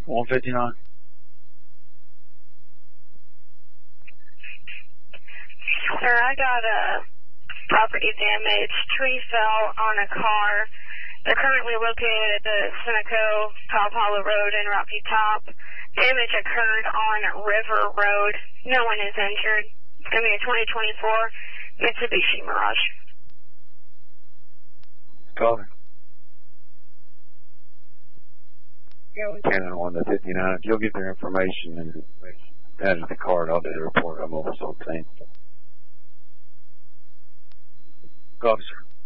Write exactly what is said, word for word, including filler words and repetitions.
one fifty-nine. Sir, I got a property damage. Tree fell on a car. They're currently located at the Seneco Top Hollow Road in Rocky Top. Damage occurred on River Road. No one is injured. It's going to be a twenty twenty-four Mitsubishi Mirage. Copy. ten and one to fifty-nine. If you'll get their information and add it to the card, I'll do the report. I'm over so team. Go, officer.